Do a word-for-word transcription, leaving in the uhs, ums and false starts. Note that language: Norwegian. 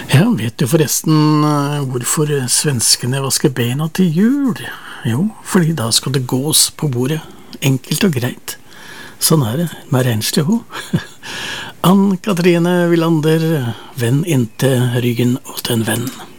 Ja, vet du forresten eh, hvorfor svenskene vasker bena til jul? Jo, fordi da skal det gås på bordet. Enkelt og greit. Sånn er det med renslig. Ann Katrine Villander, venn inntil ryggen åt en venn.